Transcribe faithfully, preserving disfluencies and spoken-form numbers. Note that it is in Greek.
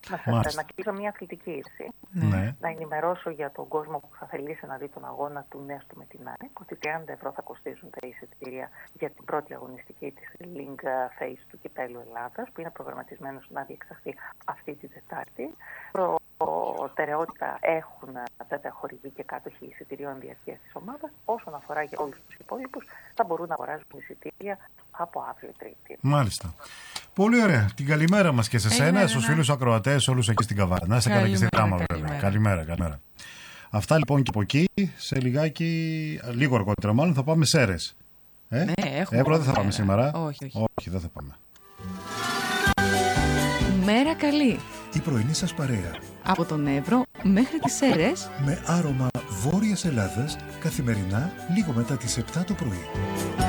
Να σας να κλείσω μια αθλητική είδηση. Ναι. Να ενημερώσω για τον κόσμο που θα θελήσει να δει τον αγώνα του Νέστου με την ΑΕΚ ότι τριάντα ευρώ θα κοστίζουν τα εισιτήρια για την πρώτη αγωνιστική της Link Phase του Κυπέλλου Ελλάδας, που είναι προγραμματισμένος να διεξαχθεί αυτή τη Τετάρτη. Προτεραιότητα έχουν βέβαια χορηγοί και κάτοχοι εισιτηρίων διαρκείας της ομάδας. Όσον αφορά για όλους τους υπόλοιπους, θα μπορούν να αγοράζουν εισιτήρια από αύριο Τρίτη. Μάλιστα. Πολύ ωραία. Την καλημέρα μας και σε σένα, στους φίλους ακροατές, όλους εκεί στην Καβάρα. Να είστε καλά και στη Δράμα, βέβαια. Καλημέρα, καλημέρα. Αυτά λοιπόν και από εκεί, σε λιγάκι, λίγο αργότερα μάλλον, θα πάμε Σέρρες. Ε, ναι, έχουμε. Εύρο δεν θα πάμε σήμερα. Όχι, όχι. Όχι, δεν θα πάμε. Μέρα καλή. Η πρωινή σας παρέα. Από τον Εύρο μέχρι τις Σέρρες. Με άρωμα Βόρειας Ελλάδας, καθημερινά λίγο μετά τις επτά το πρωί.